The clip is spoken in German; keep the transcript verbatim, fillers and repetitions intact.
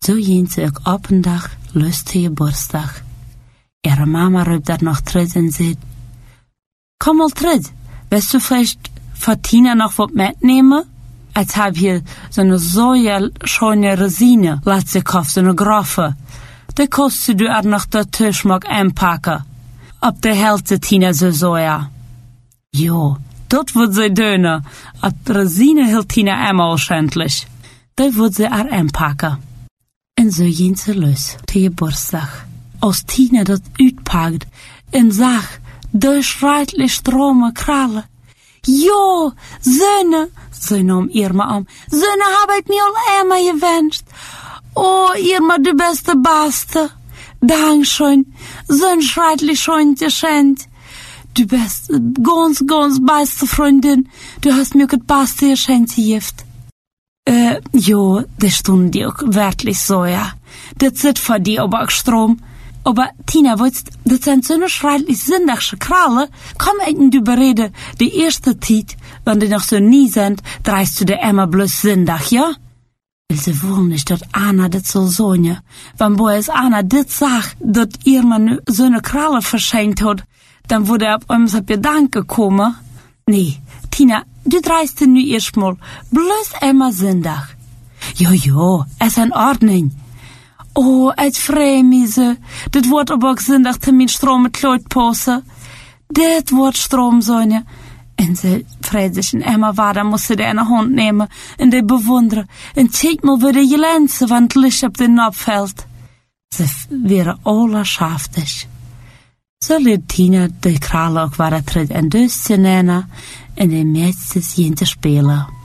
Zo ging ze ook op een dag lust te geburtsdag. Ihre Mama riep dat noch terug en zei, komm mal terug, willst du vielleicht für Tina noch was mitnehmen? Als hab hier so eine so schöne Rosine, letzte Kopf, so eine Graffe. Da kostet du auch noch der Tisch mag einpacken. Ob der Hälfte Tina so so ja. Jo, dort wird sie dünner. Ob Rosine hält Tina einmal schändlich. Da wird sie auch einpacken. Und so ging sie los, zu Geburtstag. Als Tina dat uitpakt en zag de schreitliche Strome krallen. Jo, Söhne, so nahm Irma an, Söhne hab ich mir all einmal gewünscht. Oh, Irma, du bist der Beste. Dankeschön, so ein schreitlich schön geschenkt. Du bist ganz, ganz beste Freundin. Du hast mir das Beste geschenkt gegeben. Äh, jo, das stund dir auch wirklich so, ja. Das sit für dir aber auch Strom. Aber Tina, weißt, das sind so eine schreitlich sündige Krallen. Komm ich du bereden, die erste Zeit, wenn die noch so nie sind, dreist du dir immer bloß sündig, ja? Weil sie wollen nicht, dass Anna das so sonja. Wenn boys Anna das sagt, dass ihr man so eine Kralle verschenkt hat, dann würde er auf uns auf Gedanken kommen. Nee, Tina, du dreist dir nu erstmal bloß immer sündig. Jo, jo, es ist in Ordnung. Oh, als Fremise, dit wordt aber ook zinnig te mijn stroom met Leut passen. Dit wordt Strom, Sonja. En ze vreet zich en Emma war, dan moest ze de eine Hand nemen en de bewonderen. En kijk mal weer de glänzen, want het licht op de Knopf fällt. Ze waren allerschaftig. Zo liet Tina de kralen ook waren terug en dus te nemen en de meisjes gingen te spelen.